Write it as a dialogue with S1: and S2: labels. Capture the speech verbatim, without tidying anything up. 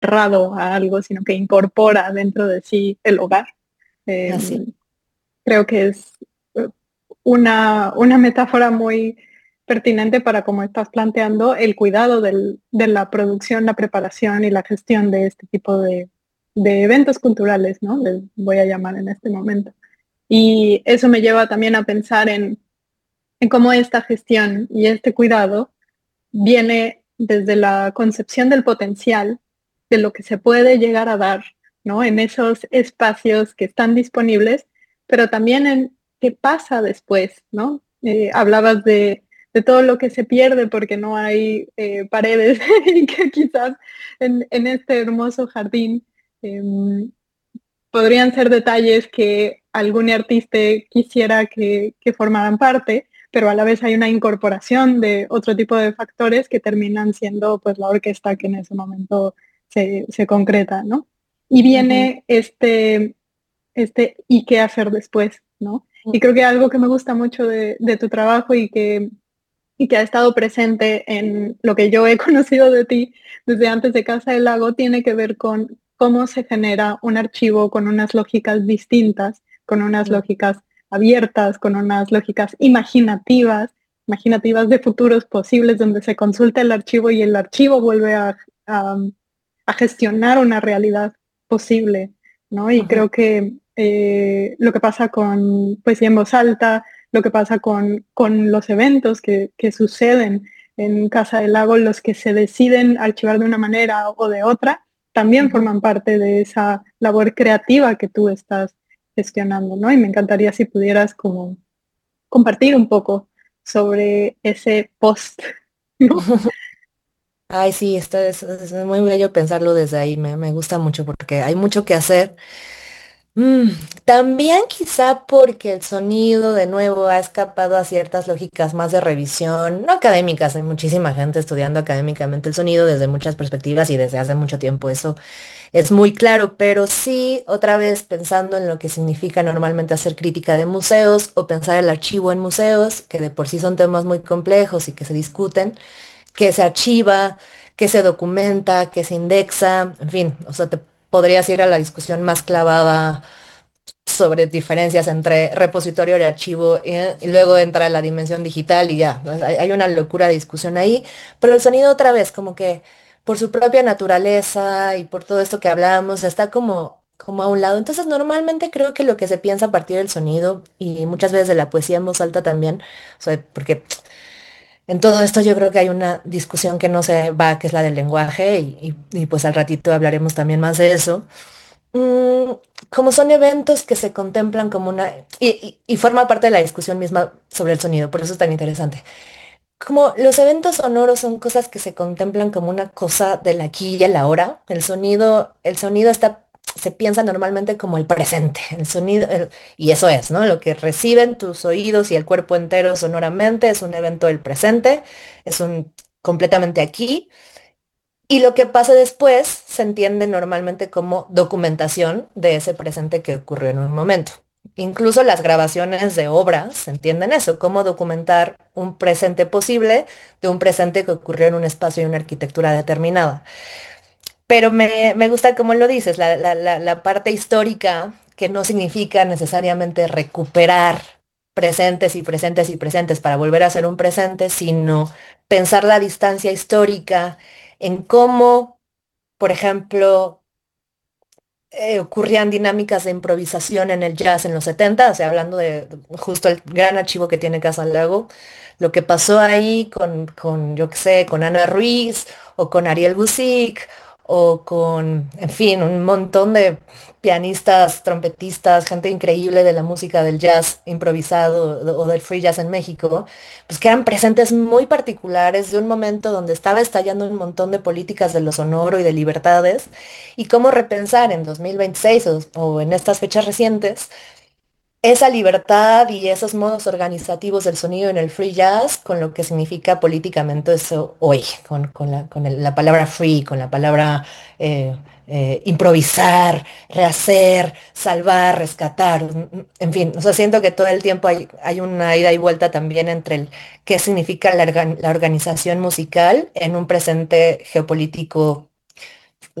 S1: cerrado a algo, sino que incorpora dentro de sí el hogar. Eh,
S2: Así.
S1: Creo que es eh, una, una metáfora muy pertinente para cómo estás planteando el cuidado del, de la producción, la preparación y la gestión de este tipo de, de eventos culturales, ¿no? Les voy a llamar en este momento. Y eso me lleva también a pensar en, en cómo esta gestión y este cuidado viene desde la concepción del potencial, de lo que se puede llegar a dar, ¿no? En esos espacios que están disponibles, pero también en qué pasa después, ¿no? Eh, hablabas de, de, todo lo que se pierde porque no hay eh, paredes y que quizás en, en este hermoso jardín eh, podrían ser detalles que algún artista quisiera que, que formaran parte, pero a la vez hay una incorporación de otro tipo de factores que terminan siendo pues la orquesta que en ese momento se, se concreta, ¿no? Y
S2: Ujú,
S1: viene este, este y qué hacer después, ¿no? Y creo que algo que me gusta mucho de, de tu trabajo y que, y que ha estado presente en lo que yo he conocido de ti desde antes de Casa del Lago tiene que ver con cómo se genera un archivo con unas lógicas distintas, con unas
S2: ujú.
S1: lógicas abiertas, con unas lógicas imaginativas, imaginativas de futuros posibles, donde se consulta el archivo y el archivo vuelve a, a, a gestionar una realidad posible, ¿no? Y
S2: Ujú.
S1: creo que eh, lo que pasa con poesía en voz alta, lo que pasa con, con los eventos que, que, suceden en Casa del Lago, los que se deciden archivar de una manera o de otra, también
S2: Ujú.
S1: forman parte de esa labor creativa que tú estás gestionando, ¿no? Y me encantaría si pudieras como compartir un poco sobre ese post, ¿no?
S2: Ay, sí, está, es, es muy bello pensarlo desde ahí, me, me gusta mucho porque hay mucho que hacer. Mm, también quizá porque el sonido de nuevo ha escapado a ciertas lógicas más de revisión, no académicas, hay muchísima gente estudiando académicamente el sonido desde muchas perspectivas y desde hace mucho tiempo, eso es muy claro, pero sí, otra vez pensando en lo que significa normalmente hacer crítica de museos o pensar el archivo en museos, que de por sí son temas muy complejos y que se discuten, que se archiva, que se documenta, que se indexa, en fin, o sea, te podrías ir a la discusión más clavada sobre diferencias entre repositorio y archivo y, y luego entra la dimensión digital y ya, ¿no? hay, hay una locura de discusión ahí, pero el sonido otra vez, como que por su propia naturaleza y por todo esto que hablamos, está como, como a un lado. Entonces, normalmente creo que lo que se piensa a partir del sonido y muchas veces de la poesía en voz alta también, o sea, porque en todo esto yo creo que hay una discusión que no se va, que es la del lenguaje, y, y- y, pues al ratito hablaremos también más de eso. Mm, como son eventos que se contemplan como una... Y, y- y forma parte de la discusión misma sobre el sonido, por eso es tan interesante. Como los eventos sonoros son cosas que se contemplan como una cosa del aquí y el ahora, el sonido, el sonido está, se piensa normalmente como el presente, el sonido, el- y eso es, ¿no? Lo que reciben tus oídos y el cuerpo entero sonoramente es un evento del presente, es un completamente aquí, y lo que pasa después se entiende normalmente como documentación de ese presente que ocurrió en un momento. Incluso las grabaciones de obras entienden eso, cómo documentar un presente posible de un presente que ocurrió en un espacio y una arquitectura determinada. Pero me, me gusta cómo lo dices, la, la, la, la parte histórica, que no significa necesariamente recuperar presentes y presentes y presentes para volver a ser un presente, sino pensar la distancia histórica en cómo, por ejemplo, eh, ocurrían dinámicas de improvisación en el jazz en los setenta, o sea, hablando de justo el gran archivo que tiene Casa al Lago, lo que pasó ahí con, con, yo qué sé, con Ana Ruiz o con Ariel Gusick o con, en fin, un montón de pianistas, trompetistas, gente increíble de la música del jazz improvisado o del free jazz en México, pues que eran presentes muy particulares de un momento donde estaba estallando un montón de políticas de lo sonoro y de libertades y cómo repensar en dos mil veintiséis o, o en estas fechas recientes esa libertad y esos modos organizativos del sonido en el free jazz con lo que significa políticamente eso hoy, con, con la, con el- la palabra free, con la palabra eh, eh, improvisar, rehacer, salvar, rescatar, en fin, o sea, siento que todo el tiempo hay, hay una ida y vuelta también entre el qué significa la, organ- la organización musical en un presente geopolítico específico